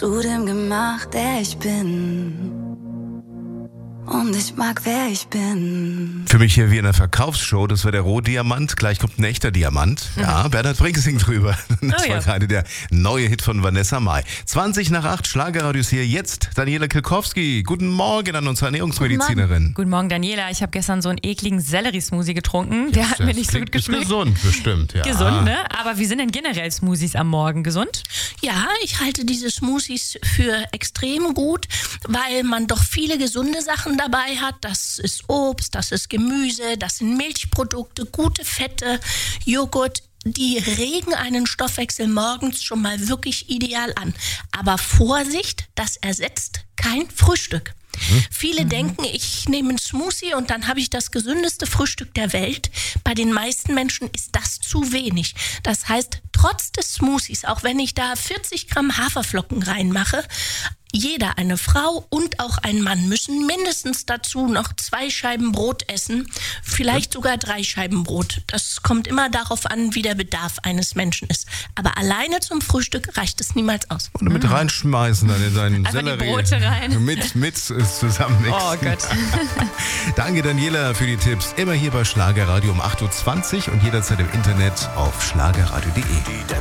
zu dem gemacht, der ich bin. Und ich mag, wer ich bin. Für mich hier wie in einer Verkaufsshow, das war der Rohdiamant, gleich kommt ein echter Diamant. Ja, Bernhard Brink singt drüber. Das war gerade der neue Hit von Vanessa Mai. 20:08, Schlagerradios hier, jetzt Daniela Kilkowski. Guten Morgen an unsere Ernährungsmedizinerin. Guten Morgen, Daniela. Ich habe gestern so einen ekligen Sellerie-Smoothie getrunken. Der hat mir nicht so gut geschmeckt. Ist gesund, bestimmt, ja. Gesund, ne? Aber wie sind denn generell Smoothies am Morgen? Gesund? Ja, ich halte diese Smoothies für extrem gut, weil man doch viele gesunde Sachen dabei hat. Das ist Obst, das ist Gemüse, das sind Milchprodukte, gute Fette, Joghurt. Die regen einen Stoffwechsel morgens schon mal wirklich ideal an. Aber Vorsicht, das ersetzt kein Frühstück. Viele denken, ich nehme einen Smoothie und dann habe ich das gesündeste Frühstück der Welt. Bei den meisten Menschen ist das zu wenig. Das heißt, trotz des Smoothies, auch wenn ich da 40 Gramm Haferflocken reinmache, jeder, eine Frau und auch ein Mann, müssen mindestens dazu noch 2 Scheiben Brot essen, vielleicht sogar 3 Scheiben Brot. Das kommt immer darauf an, wie der Bedarf eines Menschen ist. Aber alleine zum Frühstück reicht es niemals aus. Und mit reinschmeißen dann in seinen Einfach Sellerie. die Brote rein. Mit zusammenmixen. Oh Gott. Danke Daniela für die Tipps. Immer hier bei Schlagerradio um 8:20 Uhr und jederzeit im Internet auf schlagerradio.de.